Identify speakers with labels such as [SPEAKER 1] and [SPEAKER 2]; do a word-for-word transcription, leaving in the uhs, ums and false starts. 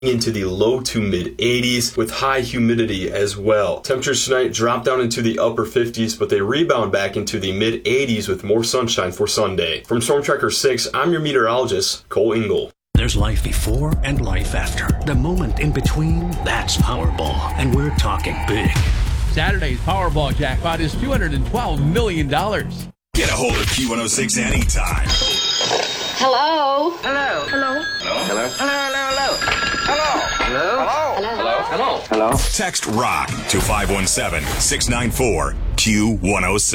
[SPEAKER 1] into the low to mid eighties with high humidity as well. Temperatures tonight drop down into the upper fifties, but they rebound back into the mid eighties with more sunshine for Sunday. From Storm Tracker six, I'm your meteorologist, Cole Ingle.
[SPEAKER 2] There's life before and life after. The moment in between, that's Powerball, and we're talking big.
[SPEAKER 3] Saturday's Powerball jackpot is two hundred twelve million dollars.
[SPEAKER 4] Get a hold of Q one oh six anytime.
[SPEAKER 5] Hello?
[SPEAKER 6] Hello? Hello?
[SPEAKER 5] Hello?
[SPEAKER 6] Hello? Hello? Hello? Hello? Hello?
[SPEAKER 5] Hello?
[SPEAKER 6] Hello?
[SPEAKER 4] Hello? Text ROCK to five one seven, six nine four, Q one oh six.